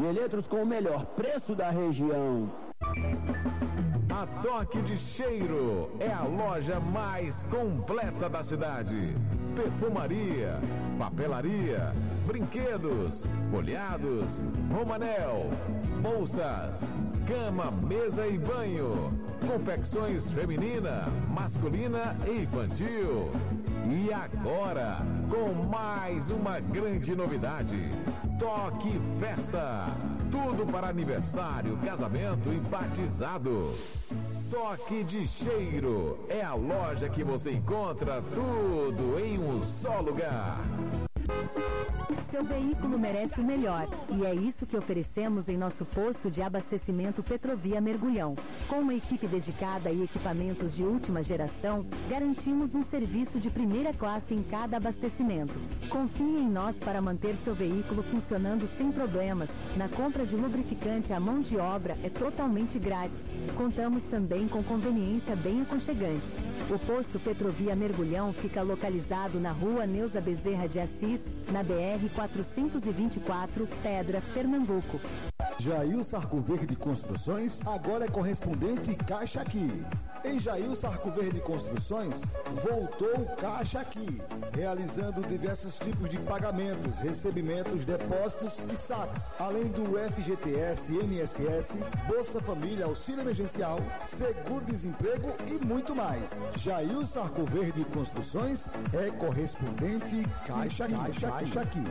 e eletros com o melhor preço da região. A Toque de Cheiro é a loja mais completa da cidade. Perfumaria, papelaria, brinquedos, folhados, romanel, bolsas, cama, mesa e banho, confecções feminina, masculina e infantil. E agora, com mais uma grande novidade, Toque Festa. Tudo para aniversário, casamento e batizado. Toque de Cheiro é a loja que você encontra tudo em um só lugar. Seu veículo merece o melhor e é isso que oferecemos em nosso posto de abastecimento Petrovia Mergulhão. Com uma equipe dedicada e equipamentos de última geração, garantimos um serviço de primeira classe em cada abastecimento. Confie em nós para manter seu veículo funcionando sem problemas. Na compra de lubrificante, a mão de obra é totalmente grátis. Contamos também com conveniência bem aconchegante. O posto Petrovia Mergulhão fica localizado na rua Neuza Bezerra de Assis, na BR-424, Pedra, Pernambuco. Jail Sarco Verde Construções agora é correspondente Caixa Aqui. Em Jail Sarco Verde Construções, voltou Caixa Aqui, realizando diversos tipos de pagamentos, recebimentos, depósitos e saques, além do FGTS, INSS, Bolsa Família, Auxílio Emergencial, Seguro-Desemprego e muito mais. Jail Sarco Verde Construções é correspondente Caixa Aqui.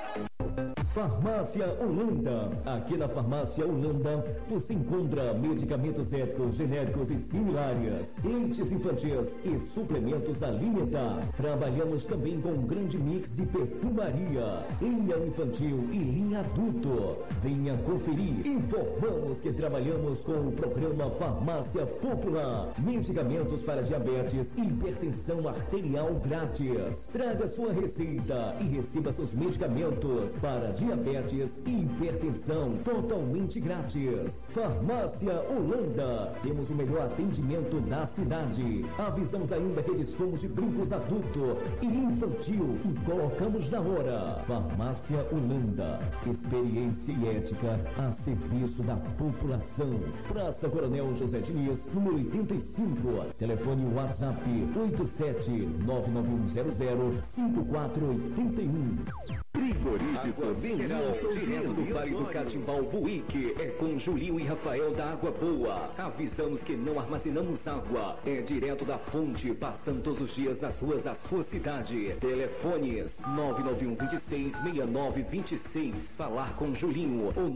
Farmácia Holanda. Aqui na Farmácia Holanda você encontra medicamentos éticos, genéricos e similares, leites infantis e suplementos alimentar. Trabalhamos também com um grande mix de perfumaria, linha infantil e linha adulto. Venha conferir. Informamos que trabalhamos com o programa Farmácia Popular. Medicamentos para diabetes e hipertensão arterial grátis. Traga sua receita e receba seus medicamentos para diabetes e hipertensão totalmente grátis. Farmácia Holanda. Temos o melhor atendimento da cidade. Avisamos ainda que dispomos de brincos adulto e infantil e colocamos na hora. Farmácia Holanda. Experiência e ética a serviço da população. Praça Coronel José Diniz, número 85. Telefone WhatsApp 87-99100-5481. Frigorífico Mineral, direto do Vale do Catimbau, Buíque, é com Julinho e Rafael da Água Boa. Avisamos que não armazenamos água, é direto da fonte, passando todos os dias nas ruas da sua cidade. Telefones 991266926, falar com Julinho, ou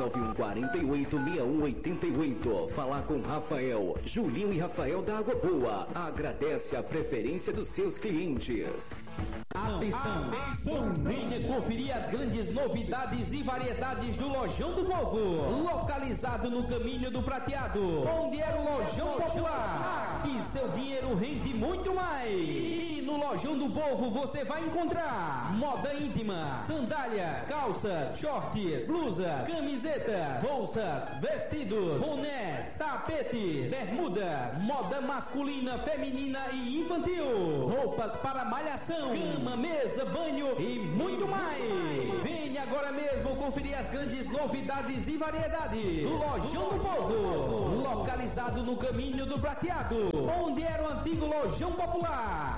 991486188, falar com Rafael. Julinho e Rafael da Água Boa, agradece a preferência dos seus clientes. Atenção! Venha conferir as grandes novidades e variedades do Lojão do Povo, localizado no Caminho do Prateado, onde era o Lojão Popular. Aqui seu dinheiro rende muito mais. E no Lojão do Povo você vai encontrar moda íntima, sandália, calças, shorts, blusas, camisetas, bolsas, vestidos, bonés, tapetes, bermudas, moda masculina, feminina e infantil, roupas para malhação, cama, mesa, banho e muito mais. Venha agora mesmo conferir as grandes novidades e variedades do Lojão do Povo, localizado no Caminho do Prateado, onde era o antigo Lojão Popular.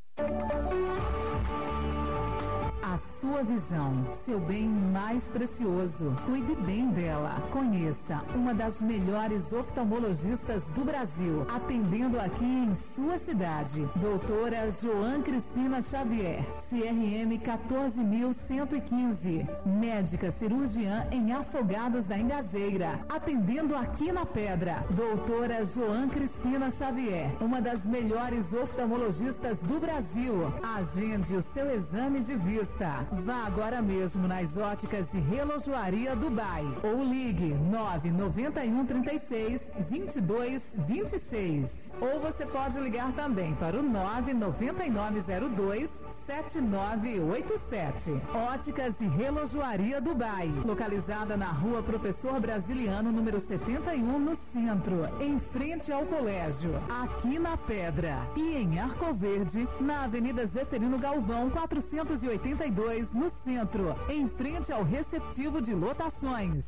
A sua visão, seu bem mais precioso. Cuide bem dela. Conheça uma das melhores oftalmologistas do Brasil, atendendo aqui em sua cidade. Doutora Joan Cristina Xavier, CRM 14115. Médica cirurgiã em Afogados da Ingazeira, atendendo aqui na Pedra. Doutora Joan Cristina Xavier, uma das melhores oftalmologistas do Brasil. Agende o seu exame de vista. Vá agora mesmo nas óticas e relojoaria Dubai ou ligue 99136-2226. Ou você pode ligar também para o 99902 7987. Óticas e Relojoaria Dubai, localizada na Rua Professor Brasiliano, número 71, no centro, em frente ao colégio, aqui na Pedra. E em Arco Verde, na Avenida Zeferino Galvão, 482, no centro, em frente ao receptivo de lotações.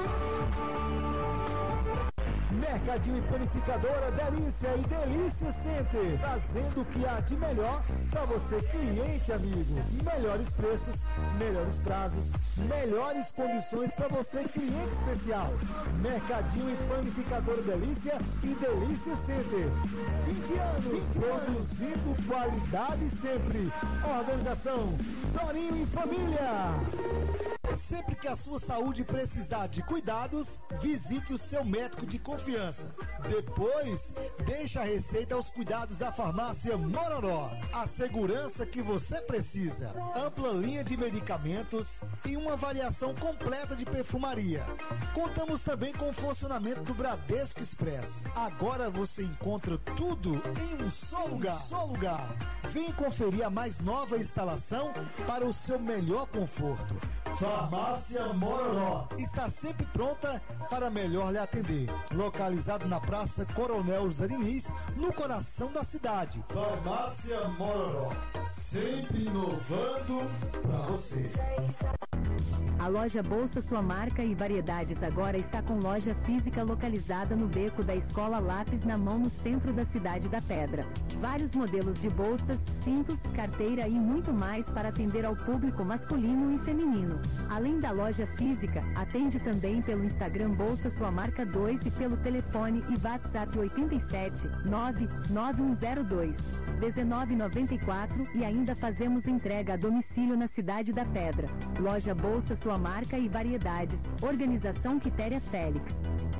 Mercadinho e Panificadora Delícia e Delícia Center, trazendo o que há de melhor para você, cliente amigo. Melhores preços, melhores prazos, melhores condições para você, cliente especial. Mercadinho e Panificadora Delícia e Delícia Center. 20 anos produzindo qualidade sempre. Organização Torinho e Família. Sempre que a sua saúde precisar de cuidados, visite o seu médico de confiança. Depois, deixe a receita aos cuidados da farmácia Mororó. A segurança que você precisa. Ampla linha de medicamentos e uma variação completa de perfumaria. Contamos também com o funcionamento do Bradesco Express. Agora você encontra tudo em um só lugar. Vem conferir a mais nova instalação para o seu melhor conforto. Farmácia Mororó está sempre pronta para melhor lhe atender. Localizado na Praça Coronel José Diniz, no coração da cidade. Farmácia Mororó, sempre inovando para você. A loja Bolsa Sua Marca e Variedades agora está com loja física localizada no beco da Escola Lápis na Mão, no centro da cidade da Pedra. Vários modelos de bolsas, cintos, carteira e muito mais para atender ao público masculino e feminino. Além da loja física, atende também pelo Instagram Bolsa Sua Marca 2 e pelo telefone e WhatsApp 87 99102 1994 e ainda fazemos entrega a domicílio na cidade da Pedra. Loja Bolsa Sua Marca e Variedades. Organização Quitéria Félix.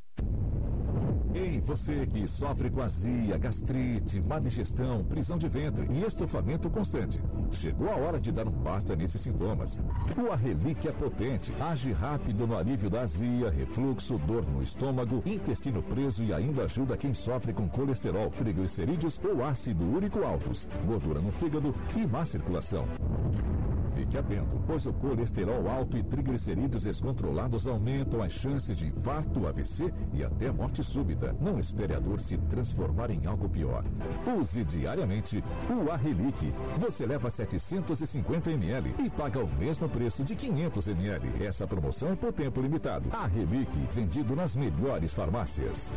Ei, você que sofre com azia, gastrite, má digestão, prisão de ventre e estofamento constante. Chegou a hora de dar um basta nesses sintomas. O Arrelique é potente, age rápido no alívio da azia, refluxo, dor no estômago, intestino preso e ainda ajuda quem sofre com colesterol, triglicerídeos ou ácido úrico altos, gordura no fígado e má circulação. Fique atento, pois o colesterol alto e triglicerídeos descontrolados aumentam as chances de infarto, AVC e até morte súbita. Não espere a dor se transformar em algo pior. Use diariamente o Arrelique. Você leva 750 ml e paga o mesmo preço de 500 ml. Essa promoção é por tempo limitado. Arrelique, vendido nas melhores farmácias.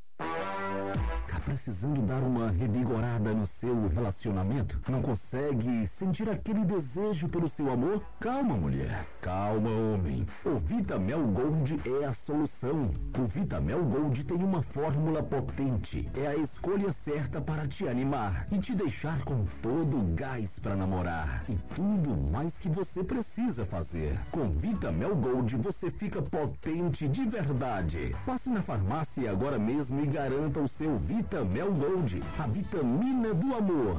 Tá precisando dar uma revigorada no seu relacionamento? Não consegue sentir aquele desejo pelo seu amor? Calma, mulher. Calma, homem. O Vitamel Gold é a solução. O Vitamel Gold tem uma fórmula potente. É a escolha certa para te animar e te deixar com todo o gás para namorar. E tudo mais que você precisa fazer. Com Vitamel Gold você fica potente de verdade. Passe na farmácia agora mesmo e garanta o seu Vitamel Gold, a vitamina do amor.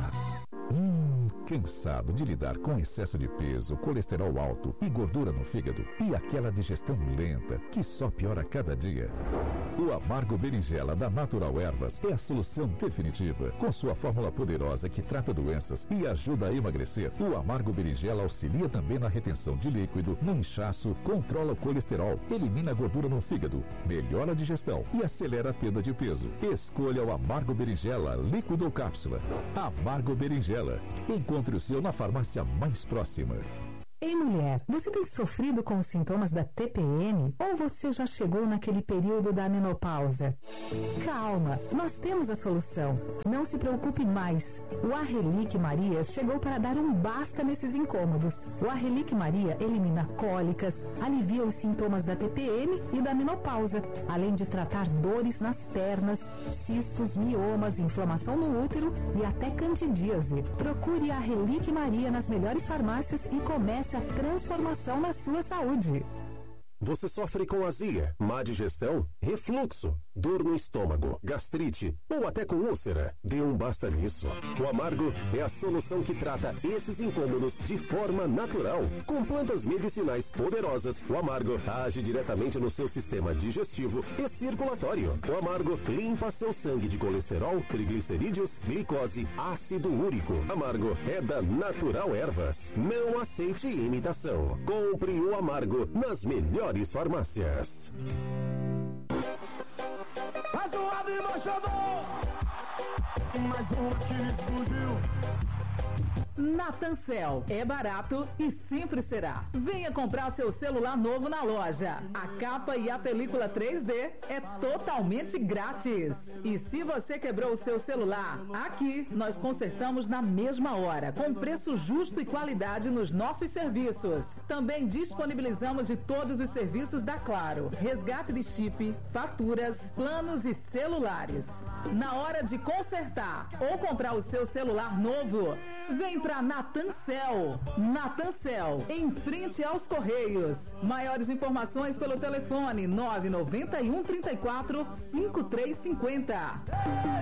Cansado de lidar com excesso de peso, colesterol alto e gordura no fígado e aquela digestão lenta que só piora a cada dia? O Amargo Berinjela da Natural Ervas é a solução definitiva. Com sua fórmula poderosa que trata doenças e ajuda a emagrecer, o Amargo Berinjela auxilia também na retenção de líquido, no inchaço, controla o colesterol, elimina a gordura no fígado, melhora a digestão e acelera a perda de peso. Escolha o Amargo Berinjela, líquido ou cápsula. Amargo Berinjela. Encontre o seu na farmácia mais próxima. Ei, mulher, você tem sofrido com os sintomas da TPM ou você já chegou naquele período da menopausa? Calma, nós temos a solução. Não se preocupe mais. O Arrelique Maria chegou para dar um basta nesses incômodos. O Arrelique Maria elimina cólicas, alivia os sintomas da TPM e da menopausa, além de tratar dores nas pernas, cistos, miomas, inflamação no útero e até candidíase. Procure a Arrelique Maria nas melhores farmácias e comece a transformação na sua saúde. Você sofre com azia, má digestão, refluxo, dor no estômago, gastrite ou até com úlcera? Dê um basta nisso. O Amargo é a solução que trata esses incômodos de forma natural. Com plantas medicinais poderosas, o Amargo age diretamente no seu sistema digestivo e circulatório. O Amargo limpa seu sangue de colesterol, triglicerídeos, glicose, ácido úrico. Amargo é da Natural Ervas. Não aceite imitação. Compre o Amargo nas melhores farmácias. Razoado e manchador, mais um que explodiu. Natancel é barato e sempre será. Venha comprar seu celular novo na loja. A capa e a película 3D é totalmente grátis. E se você quebrou o seu celular, aqui nós consertamos na mesma hora, com preço justo e qualidade nos nossos serviços. Também disponibilizamos de todos os serviços da Claro: resgate de chip, faturas, planos e celulares. Na hora de consertar ou comprar o seu celular novo, vem para Natancel. Natancel, em frente aos Correios. Maiores informações pelo telefone 991 34 5350.